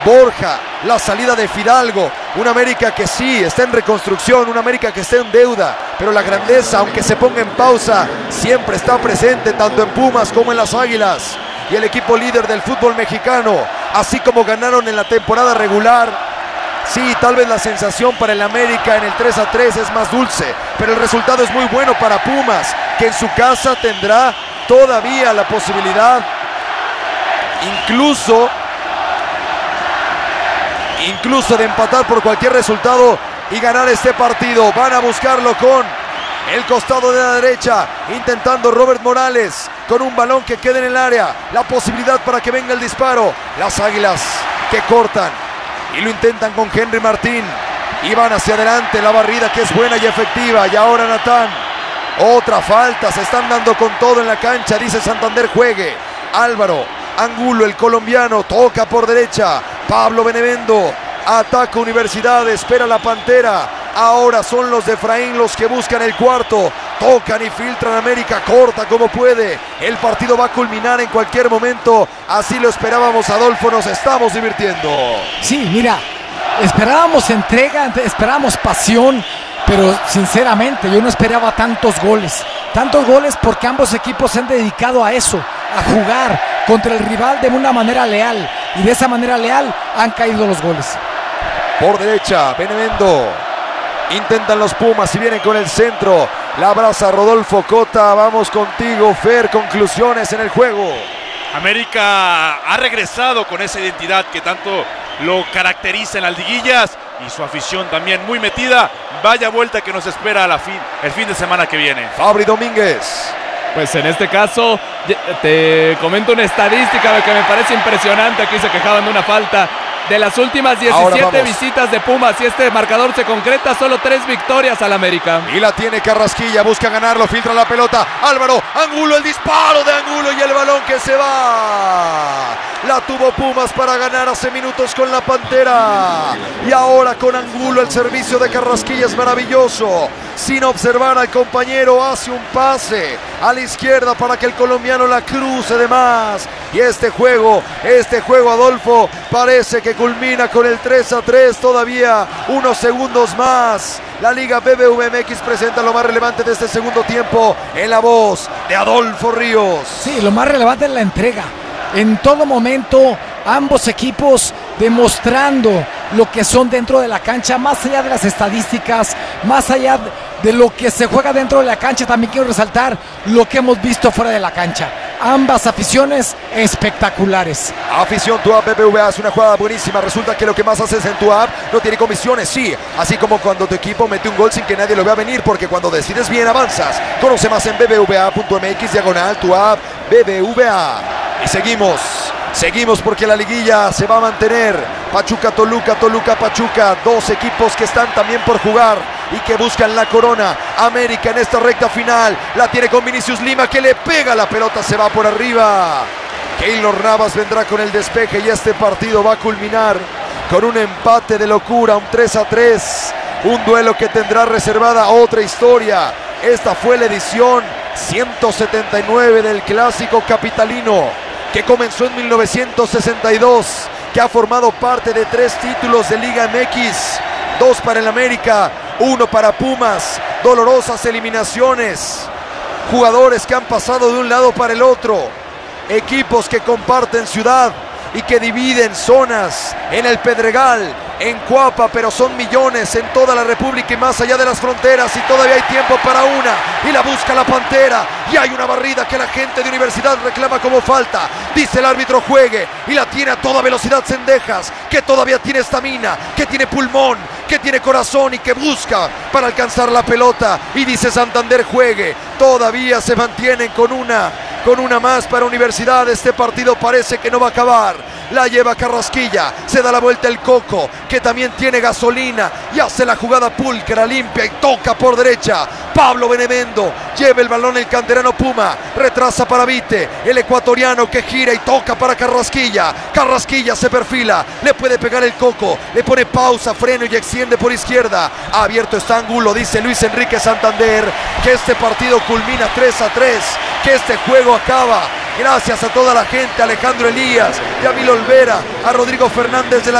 Borja, la salida de Fidalgo, un América que sí está en reconstrucción, un América que está en deuda, pero la grandeza, aunque se ponga en pausa, siempre está presente tanto en Pumas como en las Águilas. Y el equipo líder del fútbol mexicano, así como ganaron en la temporada regular, sí, tal vez la sensación para el América en el 3-3 es más dulce, pero el resultado es muy bueno para Pumas, que en su casa tendrá todavía la posibilidad, incluso de empatar por cualquier resultado y ganar este partido. Van a buscarlo con el costado de la derecha, intentando Robert Morales con un balón que quede en el área, la posibilidad para que venga el disparo. Las Águilas que cortan y lo intentan con Henry Martín y van hacia adelante, la barrida que es buena y efectiva. Y ahora Natán, otra falta, se están dando con todo en la cancha, dice Santander juegue. Álvaro Angulo, el colombiano, toca por derecha. Pablo Benevendo, ataca Universidad, espera la Pantera. Ahora son los de Efraín los que buscan el cuarto. Tocan y filtran América, corta como puede. El partido va a culminar en cualquier momento. Así lo esperábamos, Adolfo, nos estamos divirtiendo. Sí, mira, esperábamos entrega, esperábamos pasión, pero sinceramente yo no esperaba tantos goles porque ambos equipos se han dedicado a eso, a jugar contra el rival de una manera leal, y de esa manera leal han caído los goles. Por derecha, Benevendo, intentan los Pumas y vienen con el centro, la abraza Rodolfo Cota. Vamos contigo, Fer, conclusiones en el juego. América ha regresado con esa identidad que tanto lo caracteriza en las liguillas, y su afición también muy metida. Vaya vuelta que nos espera el fin de semana que viene. Fabri Domínguez. Pues en este caso te comento una estadística que me parece impresionante. Aquí se quejaban de una falta. De las últimas 17 visitas de Pumas, y este marcador se concreta, solo 3 victorias al América. Y la tiene Carrasquilla, busca ganarlo, filtra la pelota. Álvaro Angulo, el disparo de Angulo y el balón que se va. La tuvo Pumas para ganar hace minutos con la Pantera. Y ahora con Angulo el servicio de Carrasquilla es maravilloso. Sin observar al compañero hace un pase a la izquierda para que el colombiano la cruce de más. Y este juego Adolfo, parece que culmina con el 3-3, todavía unos segundos más. La Liga BBVA MX presenta lo más relevante de este segundo tiempo en la voz de Adolfo Ríos. Sí, lo más relevante es la entrega. En todo momento, ambos equipos demostrando lo que son dentro de la cancha, más allá de las estadísticas, más allá de lo que se juega dentro de la cancha. También quiero resaltar lo que hemos visto fuera de la cancha. Ambas aficiones espectaculares. Afición TUAP BBVA es una jugada buenísima. Resulta que lo que más haces en TUAP no tiene comisiones, sí. Así como cuando tu equipo mete un gol sin que nadie lo vea venir, porque cuando decides bien avanzas. Conoce más en bbva.mx/TUAP BBVA. Y seguimos porque la liguilla se va a mantener. Pachuca-Toluca, Toluca-Pachuca, dos equipos que están también por jugar y que buscan la corona. América en esta recta final, la tiene con Vinicius Lima, que le pega la pelota, se va por arriba. Keylor Navas vendrá con el despeje y este partido va a culminar con un empate de locura, un 3-3, un duelo que tendrá reservada otra historia. Esta fue la edición 179 del Clásico Capitalino, que comenzó en 1962, que ha formado parte de 3 títulos de Liga MX, 2 para el América, 1 para Pumas, dolorosas eliminaciones, jugadores que han pasado de un lado para el otro, equipos que comparten ciudad y que dividen zonas en el Pedregal, en Cuapa, pero son millones en toda la República y más allá de las fronteras, y todavía hay tiempo para una, y la busca la Pantera, y hay una barrida que la gente de Universidad reclama como falta. Dice el árbitro juegue, y la tiene a toda velocidad Cendejas, que todavía tiene estamina, que tiene pulmón, que tiene corazón y que busca para alcanzar la pelota, y dice Santander juegue. Todavía se mantienen con una más para Universidad. Este partido parece que no va a acabar. La lleva Carrasquilla, se da la vuelta el Coco, que también tiene gasolina, y hace la jugada pulcra, limpia, y toca por derecha. Pablo Benevendo, lleva el balón el canterano Puma, retrasa para Vite, el ecuatoriano que gira y toca para Carrasquilla. Carrasquilla se perfila, le puede pegar el Coco, le pone pausa, freno y extiende por izquierda. Abierto está Angulo, dice Luis Enrique Santander, que este partido culmina 3-3, que este juego acaba Gracias a toda la gente, a Alejandro Elías, Yamil Olvera, a Rodrigo Fernández de la